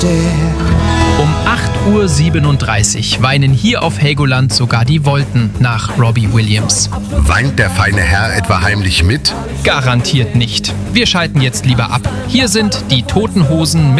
Um 8:37 Uhr weinen hier auf Helgoland sogar die Wolken nach Robbie Williams. Weint der feine Herr etwa heimlich mit? Garantiert nicht. Wir schalten jetzt lieber ab. Hier sind die Toten Hosen mit